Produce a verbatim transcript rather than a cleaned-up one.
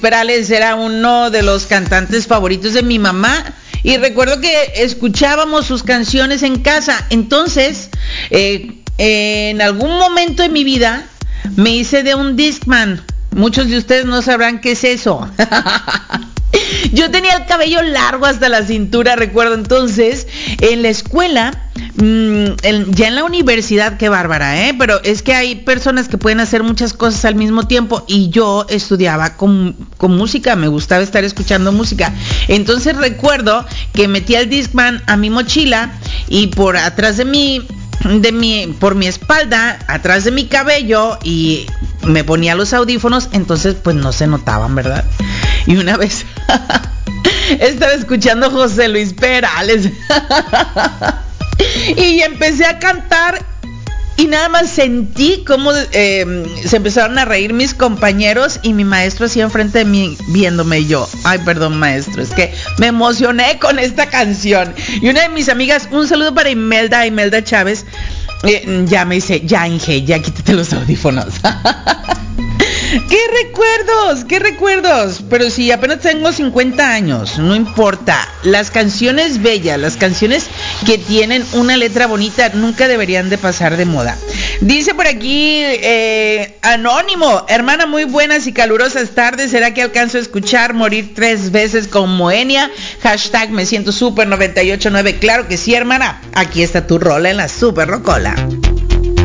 Perales era uno de los cantantes favoritos de mi mamá y recuerdo que escuchábamos sus canciones en casa. Entonces, eh, eh, en algún momento de mi vida me hice de un Discman. Muchos de ustedes no sabrán qué es eso. Yo tenía el cabello largo hasta la cintura, recuerdo. Entonces, en la escuela, mmm, en, ya en la universidad, qué bárbara, ¿eh? Pero es que hay personas que pueden hacer muchas cosas al mismo tiempo y yo estudiaba con, con música, me gustaba estar escuchando música. Entonces recuerdo que metía el Discman a mi mochila y por atrás de mi, de mi, por mi espalda, atrás de mi cabello, y me ponía los audífonos, entonces pues no se notaban, ¿verdad? Y una vez estaba escuchando José Luis Perales y empecé a cantar y nada más sentí cómo eh, se empezaron a reír mis compañeros y mi maestro así enfrente de mí viéndome y yo, ay perdón maestro, es que me emocioné con esta canción. Y una de mis amigas, un saludo para Imelda, Imelda Chávez, eh, ya me dice, ya Inge, ya quítate los audífonos. ¡Qué recuerdos! ¡Qué recuerdos! Pero sí, apenas tengo cincuenta años, no importa. Las canciones bellas, las canciones que tienen una letra bonita, nunca deberían de pasar de moda. Dice por aquí, eh, Anónimo, hermana, muy buenas y calurosas tardes. ¿Será que alcanzo a escuchar Morir tres veces con Moenia? Hashtag me siento super noventa y ocho nueve. Claro que sí, hermana. Aquí está tu rola en la Super Rocola.